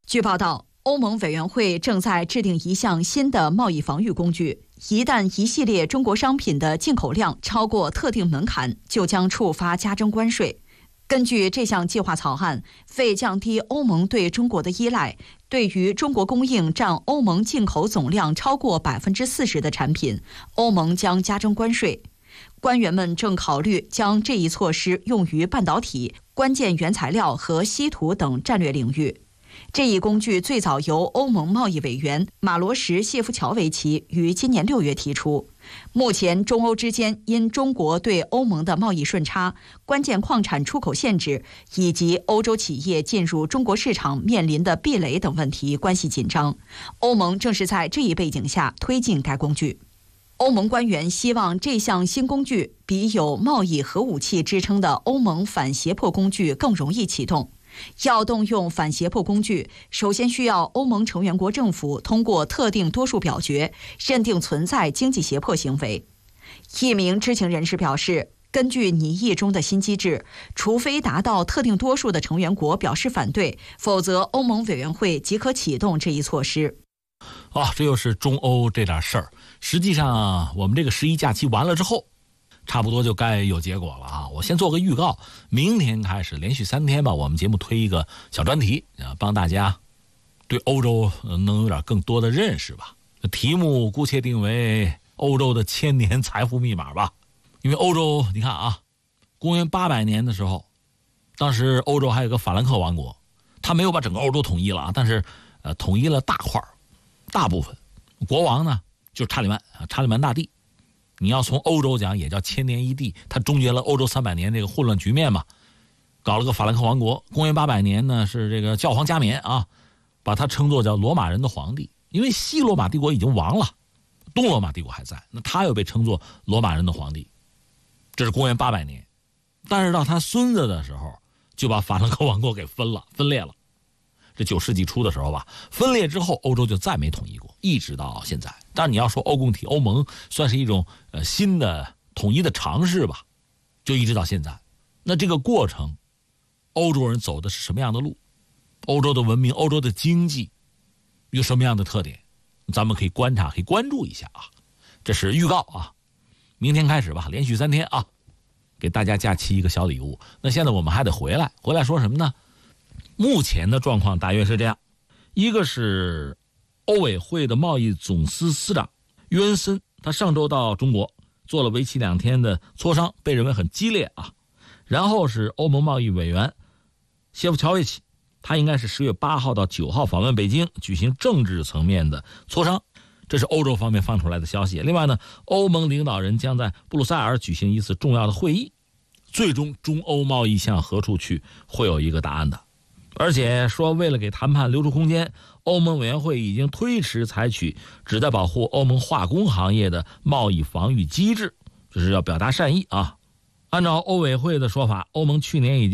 据报道，欧盟委员会正在制定一项新的贸易防御工具，一旦一系列中国商品的进口量超过特定门槛，就将触发加征关税。根据这项计划草案，为降低欧盟对中国的依赖，对于中国供应占欧盟进口总量超过40%的产品，欧盟将加征关税。官员们正考虑将这一措施用于半导体、关键原材料和稀土等战略领域。这一工具最早由欧盟贸易委员马罗什谢夫乔维奇于今年6月提出。目前，中欧之间因中国对欧盟的贸易顺差、关键矿产出口限制以及欧洲企业进入中国市场面临的壁垒等问题关系紧张。欧盟正是在这一背景下推进该工具。欧盟官员希望这项新工具比有贸易核武器之称的欧盟反胁迫工具更容易启动。要动用反胁迫工具，首先需要欧盟成员国政府通过特定多数表决，认定存在经济胁迫行为。一名知情人士表示，根据拟议中的新机制，除非达到特定多数的成员国表示反对，否则欧盟委员会即可启动这一措施。 这又是中欧这点事儿。实际上，我们这个11假期完了之后，差不多就该有结果了啊！我先做个预告，明天开始连续3天吧，我们节目推一个小专题，帮大家对欧洲能有点更多的认识吧。题目姑且定为欧洲的1000年财富密码吧。因为欧洲，你看啊，公元800年的时候，当时欧洲还有个法兰克王国，他没有把整个欧洲统一了啊，但是统一了大块大部分。国王呢就是查理曼大帝。你要从欧洲讲，也叫1000年一帝，他终结了欧洲300年这个混乱局面嘛，搞了个法兰克王国。公元800年呢，是这个教皇加冕啊，把他称作叫罗马人的皇帝，因为西罗马帝国已经亡了，东罗马帝国还在，那他又被称作罗马人的皇帝。这是公元800年，但是到他孙子的时候，就把法兰克王国给分裂了。这9世纪初的时候吧，分裂之后，欧洲就再没统一过，一直到现在。但是你要说欧共体、欧盟算是一种新的统一的尝试吧，就一直到现在。那这个过程，欧洲人走的是什么样的路？欧洲的文明、欧洲的经济有什么样的特点？咱们可以观察、可以关注一下啊。这是预告啊，明天开始吧，连续3天啊，给大家假期一个小礼物。那现在我们还得回来说什么呢？目前的状况大约是这样，一个是欧委会的贸易总司司长约恩森，他上周到中国做了为期2天的磋商，被认为很激烈啊。然后是欧盟贸易委员谢夫乔维奇，他应该是10月8号到9号访问北京，举行政治层面的磋商。这是欧洲方面放出来的消息。另外呢，欧盟领导人将在布鲁塞尔举行一次重要的会议，最终中欧贸易向何处去会有一个答案的。而且说，为了给谈判留出空间，欧盟委员会已经推迟采取旨在保护欧盟化工行业的贸易防御机制，这是要表达善意啊。按照欧委会的说法，欧盟去年已经